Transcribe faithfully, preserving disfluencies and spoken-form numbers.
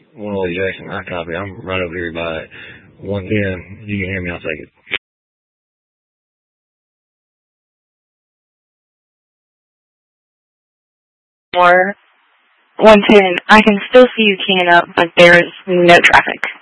one oh eight Jackson, I copy. I'm right over here by one ten. You can hear me, I'll take it. Or one ten. I can still see you keying up, but there is no traffic.